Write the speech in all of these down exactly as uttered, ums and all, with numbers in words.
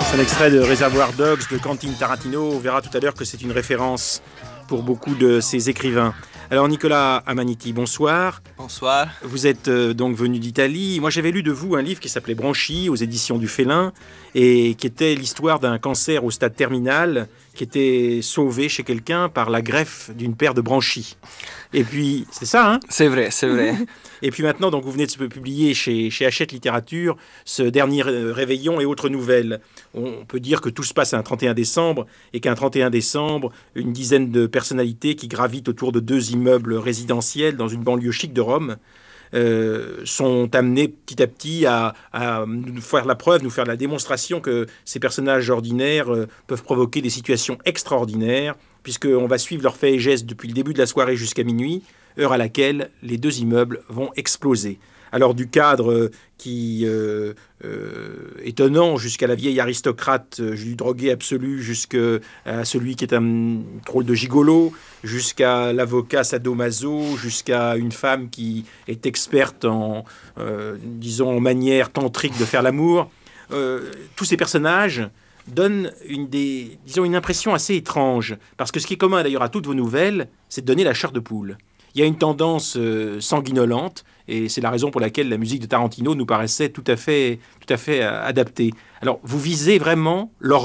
C'est un extrait de Reservoir Dogs de Quentin Tarantino. On verra tout à l'heure que c'est une référence pour beaucoup de ses écrivains. Alors Nicolas Amaniti, bonsoir. Bonsoir. Vous êtes euh, donc venu d'Italie. Moi j'avais lu de vous un livre qui s'appelait Branchi aux éditions du Félin et qui était l'histoire d'un cancer au stade terminal qui était sauvé chez quelqu'un par la greffe d'une paire de branchies. Et puis, c'est ça, hein ? C'est vrai, c'est vrai. Et puis maintenant, donc, vous venez de se publier chez, chez Hachette Littérature ce dernier Réveillon et autres nouvelles. On peut dire que tout se passe un trente et un décembre et qu'un trente et un décembre, une dizaine de personnalités qui gravitent autour de deux immeubles résidentiels dans une banlieue chic de Rome euh, sont amenés petit à petit à, à nous faire la preuve, nous faire la démonstration que ces personnages ordinaires euh, peuvent provoquer des situations extraordinaires, puisqu'on va suivre leurs faits et gestes depuis le début de la soirée jusqu'à minuit, heure à laquelle les deux immeubles vont exploser. Alors du cadre euh, qui euh, euh, étonnant jusqu'à la vieille aristocrate euh, du drogué absolu, jusqu'à celui qui est un drôle de gigolo, jusqu'à l'avocat sadomaso, jusqu'à une femme qui est experte en, euh, disons, en manière tantrique de faire l'amour. Euh, tous ces personnages donne une, des, disons, une impression assez étrange. Parce que ce qui est commun d'ailleurs à toutes vos nouvelles, c'est de donner la chair de poule. Il y a une tendance euh, sanguinolente, et c'est la raison pour laquelle la musique de Tarantino nous paraissait tout à fait, tout à fait euh, adaptée. Alors, vous visez vraiment l'horreur ?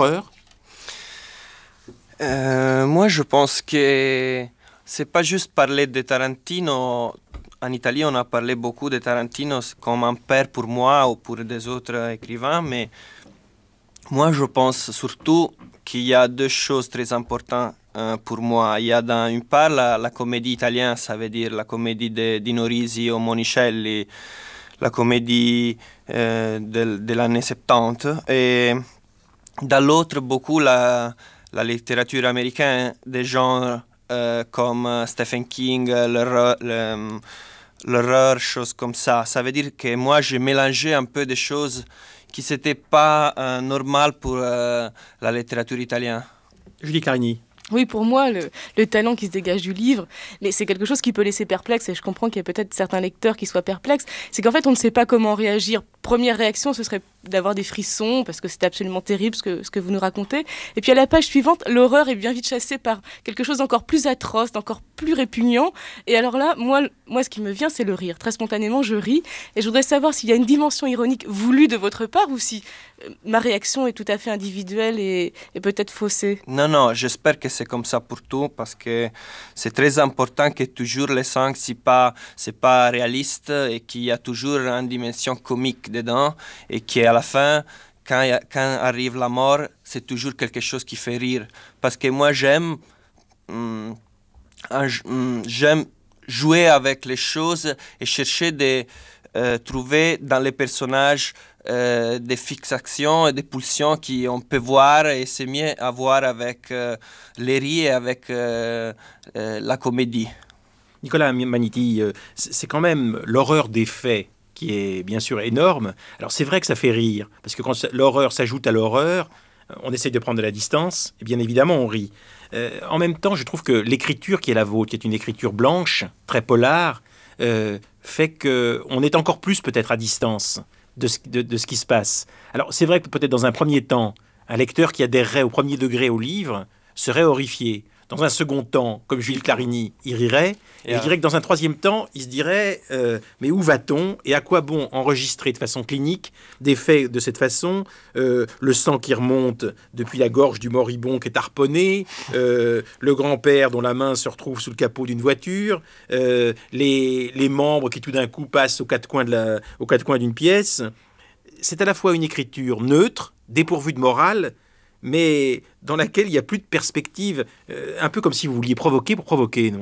euh, Moi, je pense que c'est pas juste parler de Tarantino. En Italie, on a parlé beaucoup de Tarantino comme un père pour moi ou pour des autres écrivains, mais moi, je pense surtout qu'il y a deux choses très importantes euh, pour moi. Il y a d'une part la, la comédie italienne, ça veut dire la comédie de Dino Risi ou Monicelli, la comédie euh, de, de l'année soixante-dix. Et de l'autre, beaucoup la, la littérature américaine, des genres euh, comme Stephen King, l'horreur, le, l'horreur, choses comme ça. Ça veut dire que moi, j'ai mélangé un peu des choses qui n'était pas euh, normal pour euh, la littérature italienne. Julie Carini. Oui, pour moi, le, le talent qui se dégage du livre, mais c'est quelque chose qui peut laisser perplexe, et je comprends qu'il y a peut-être certains lecteurs qui soient perplexes, c'est qu'en fait, on ne sait pas comment réagir. Première réaction, ce serait d'avoir des frissons, parce que c'est absolument terrible ce que, ce que vous nous racontez. Et puis à la page suivante, l'horreur est bien vite chassée par quelque chose d'encore plus atroce, d'encore plus répugnant. Et alors là, moi, moi, ce qui me vient, c'est le rire. Très spontanément, je ris. Et je voudrais savoir s'il y a une dimension ironique voulue de votre part, ou si euh, ma réaction est tout à fait individuelle et, et peut-être faussée. Non, non, j'espère que c'est comme ça pour tout, parce que c'est très important que toujours les sangs, c'est pas, c'est pas réaliste, et qu'il y a toujours une dimension comique dedans, et qu'à la fin, quand, y a, quand arrive la mort, c'est toujours quelque chose qui fait rire. Parce que moi, j'aime, hum, hum, j'aime jouer avec les choses et chercher de euh, trouver dans les personnages euh, des fixations et des pulsions qu'on peut voir, et c'est mieux à voir avec euh, les rires et avec euh, euh, la comédie. Nicolas Amaniti, euh, c'est quand même l'horreur des faits qui est bien sûr énorme. Alors c'est vrai que ça fait rire, parce que quand l'horreur s'ajoute à l'horreur, on essaye de prendre de la distance, et bien évidemment on rit. Euh, en même temps, je trouve que l'écriture qui est la vôtre, qui est une écriture blanche, très polar, euh, fait qu'on est encore plus peut-être à distance de ce, de, de ce qui se passe. Alors c'est vrai que peut-être dans un premier temps, un lecteur qui adhérerait au premier degré au livre serait horrifié. Dans un second temps, comme Jules Clarini, il rirait. Et yeah. Je dirais que dans un troisième temps, il se dirait euh, mais où va-t-on et à quoi bon enregistrer de façon clinique des faits de cette façon, euh, le sang qui remonte depuis la gorge du moribond qui est harponné, euh, le grand-père dont la main se retrouve sous le capot d'une voiture, euh, les, les membres qui tout d'un coup passent aux quatre coins de la, aux quatre coins d'une pièce. C'est à la fois une écriture neutre, dépourvue de morale, mais dans laquelle il n'y a plus de perspective, euh, un peu comme si vous vouliez provoquer pour provoquer, non ?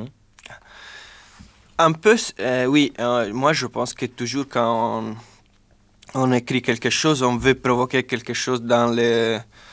Un peu, euh, oui. Euh, moi, je pense que toujours quand on, on écrit quelque chose, on veut provoquer quelque chose dans, le,